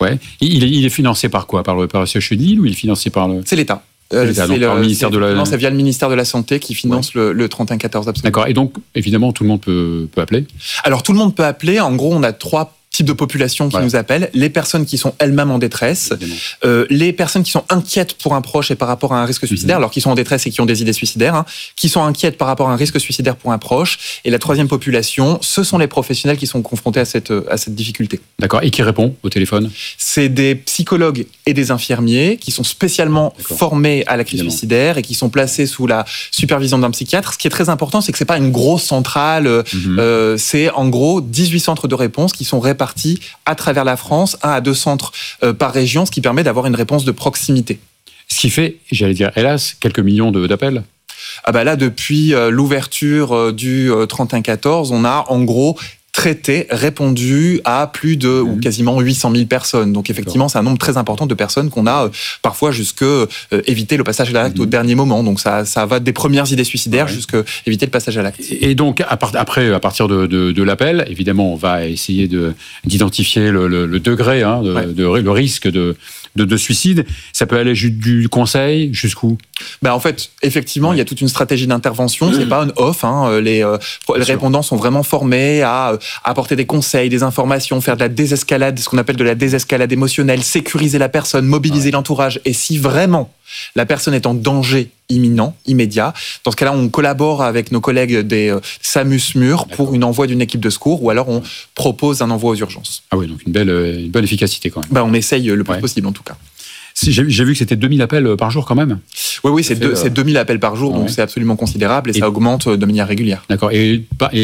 Ouais. Il est financé par quoi ? Par le CHU de Lille ou il est financé par le... C'est l'État. Par le ministère de la... C'est via le ministère de la Santé qui finance le 3114 absolument. D'accord. Et donc, évidemment, tout le monde peut appeler. Alors, tout le monde peut appeler. En gros, on a 3 types de populations qui nous appellent. Les personnes qui sont elles-mêmes en détresse, les personnes qui sont inquiètes pour un proche et par rapport à un risque suicidaire, alors qui sont en détresse et qui ont des idées suicidaires, qui sont inquiètes par rapport à un risque suicidaire pour un proche. Et la 3e population, ce sont les professionnels qui sont confrontés à cette difficulté. D'accord. Et qui répond au téléphone ? C'est des psychologues et des infirmiers qui sont spécialement formés à la crise suicidaire et qui sont placés sous la supervision d'un psychiatre. Ce qui est très important, c'est que c'est pas une grosse centrale. C'est en gros 18 centres de réponse qui sont répartis à travers la France, 1 à 2 centres par région, ce qui permet d'avoir une réponse de proximité. Ce qui fait, j'allais dire, hélas, quelques millions d'appels. Ah bah là, depuis l'ouverture du 3114, on a en gros traité, répondu à plus de ou quasiment 800 000 personnes. Donc effectivement, c'est un nombre très important de personnes qu'on a parfois jusque éviter le passage à l'acte au dernier moment. Donc ça va des premières idées suicidaires jusque éviter le passage à l'acte. Et donc après, à partir de l'appel, évidemment, on va essayer d'identifier le degré, le risque de suicide. Ça peut aller du conseil jusqu'où ? Ben en fait, effectivement, il y a toute une stratégie d'intervention. C'est pas on-off. Les répondants sont vraiment formés à apporter des conseils, des informations, faire de la désescalade, ce qu'on appelle de la désescalade émotionnelle, sécuriser la personne, mobiliser l'entourage. Et si vraiment la personne est en danger imminent, immédiat, dans ce cas-là, on collabore avec nos collègues des SAMU-SMUR pour une envoi d'une équipe de secours, ou alors on propose un envoi aux urgences. Ah oui, donc une belle efficacité quand même. Ben, on essaye le plus possible en tout cas. J'ai vu que c'était 2000 appels par jour quand même. Oui, c'est 2000 appels par jour, donc c'est absolument considérable et ça augmente de manière régulière. D'accord. Et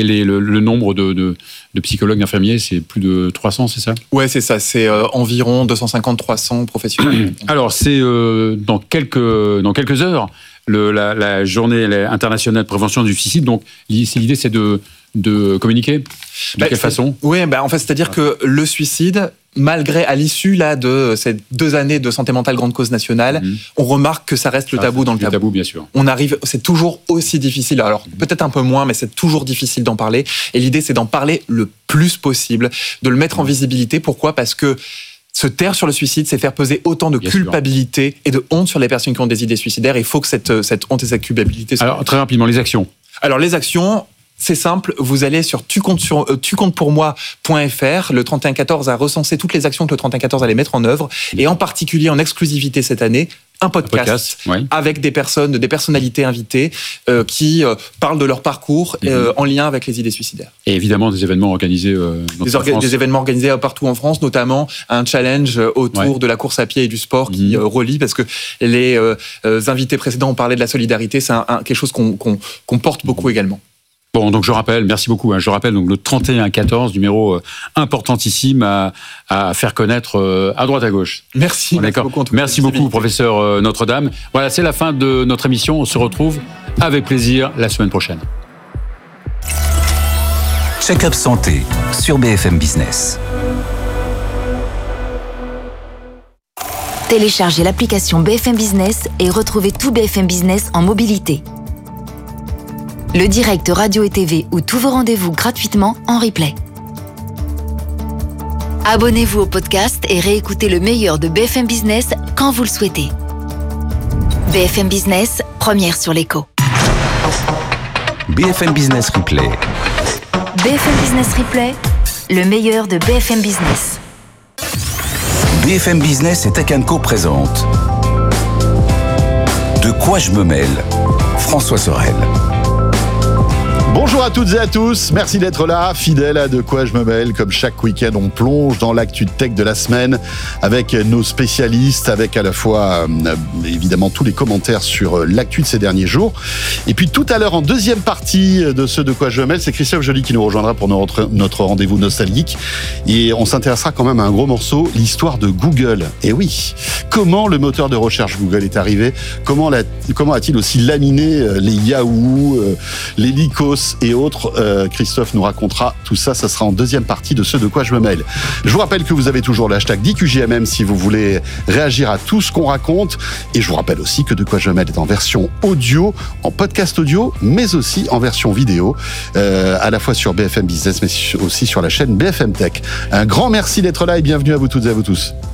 le nombre de psychologues, d'infirmiers, c'est plus de 300, c'est ça ? Ouais, c'est ça. C'est environ 250-300 professionnels. Alors, c'est dans quelques heures la journée internationale de prévention du suicide. Donc, l'idée, c'est de communiquer. De quelle façon ? Oui, en fait, c'est-à-dire que le suicide, malgré, à l'issue là, de ces 2 années de santé mentale grande cause nationale, on remarque que ça reste le tabou dans le tabou. Bien sûr. C'est toujours aussi difficile. Alors, peut-être un peu moins, mais c'est toujours difficile d'en parler. Et l'idée, c'est d'en parler le plus possible, de le mettre en visibilité. Pourquoi ? Parce que se taire sur le suicide, c'est faire peser autant de culpabilité et de honte sur les personnes qui ont des idées suicidaires. Il faut que cette honte et cette culpabilité soient... Alors, très rapidement, les actions. Alors, les actions... C'est simple, vous allez sur tucomptepourmoi.fr. Le 3114 a recensé toutes les actions que le 3114 allait mettre en œuvre, et en particulier en exclusivité cette année, un podcast avec des personnalités invitées qui parlent de leur parcours en lien avec les idées suicidaires. Et évidemment des événements organisés des événements organisés partout en France, notamment un challenge autour de la course à pied et du sport qui relie, parce que les invités précédents ont parlé de la solidarité, c'est quelque chose qu'on porte beaucoup également. Bon, donc je rappelle, merci beaucoup. Je rappelle donc le 3114, numéro importantissime à faire connaître à droite à gauche. Merci. Merci beaucoup, professeur Notre-Dame. Voilà, c'est la fin de notre émission. On se retrouve avec plaisir la semaine prochaine. Check-up santé sur BFM Business. Téléchargez l'application BFM Business et retrouvez tout BFM Business en mobilité. Le direct radio et TV ou tous vos rendez-vous gratuitement en replay. Abonnez-vous au podcast et réécoutez le meilleur de BFM Business quand vous le souhaitez. BFM Business, première sur l'écho. BFM Business Replay. BFM Business Replay, le meilleur de BFM Business. BFM Business et Tech & Co présente De quoi je me mêle ? François Sorel. Bonjour à toutes et à tous, merci d'être là, fidèles à De quoi je me mêle. Comme chaque week-end, on plonge dans l'actu tech de la semaine avec nos spécialistes, avec à la fois évidemment tous les commentaires sur l'actu de ces derniers jours. Et puis tout à l'heure, en deuxième partie de ce De quoi je me mêle, c'est Christophe Joly qui nous rejoindra pour notre rendez-vous nostalgique. Et on s'intéressera quand même à un gros morceau, l'histoire de Google. Et oui, comment le moteur de recherche Google est arrivé ? Comment a-t-il aussi laminé les Yahoo, les Lycos et autres. Christophe nous racontera tout ça. Ça sera en deuxième partie de ce De quoi je me mêle. Je vous rappelle que vous avez toujours le hashtag DQJMM si vous voulez réagir à tout ce qu'on raconte. Et je vous rappelle aussi que De quoi je me mêle est en version audio, en podcast audio, mais aussi en version vidéo, à la fois sur BFM Business, mais aussi sur la chaîne BFM Tech. Un grand merci d'être là et bienvenue à vous toutes et à vous tous.